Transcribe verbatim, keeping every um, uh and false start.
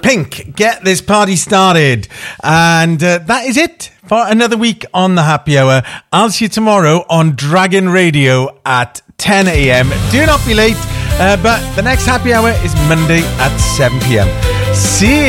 Pink, Get This Party Started. And uh, that is it for another week on the Happy Hour. I'll see you tomorrow on Dragon Radio at ten a.m. Do not be late, uh, but the next Happy Hour is Monday at seven p.m. See you.